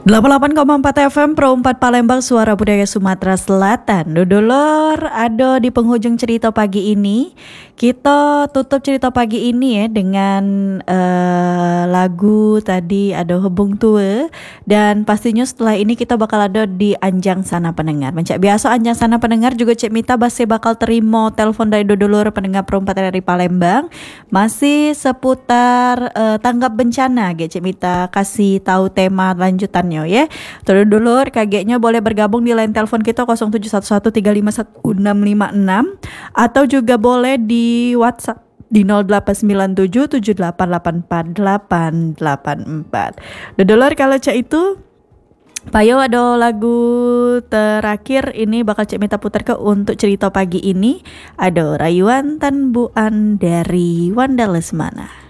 88,4 FM Pro 4 Palembang, Suara Budaya Sumatera Selatan. Dodolor, ada di penghujung cerita pagi ini. Kita tutup cerita pagi ini ya dengan lagu tadi ada Hubung Tua. Dan pastinya setelah ini kita bakal ada di Anjang Sana Pendengar. Mencak biasa Anjang Sana Pendengar juga Cik Mita masih bakal terima telepon dari Dodolor pendengar Pro 4 dari Palembang. Masih seputar tanggap bencana. Cik Mita kasih tahu tema lanjutannya ya. Terus dulur kagetnya boleh bergabung di line telepon kita 0711351656 atau juga boleh di WhatsApp di 089778848884. Dulur kalau cak itu Payo ada lagu terakhir ini bakal Cik Mita putar ke untuk cerita pagi ini. Ada Rayuan Tan Buan dari Wanda Lesmana.